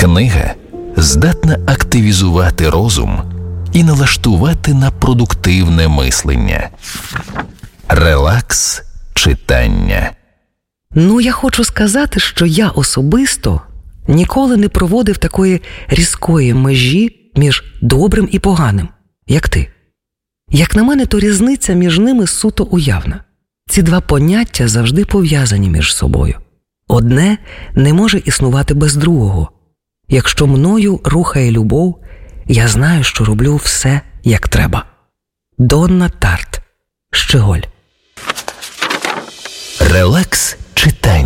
Книга здатна активізувати розум і налаштувати на продуктивне мислення. Релакс читання. Я хочу сказати, що я особисто ніколи не проводив такої різкої межі між добрим і поганим, як ти. Як на мене, то різниця між ними суто уявна. Ці два поняття завжди пов'язані між собою. Одне не може існувати без другого. Якщо мною рухає любов, я знаю, що роблю все, як треба. Донна Тарт, Щеголь. Релакс читання.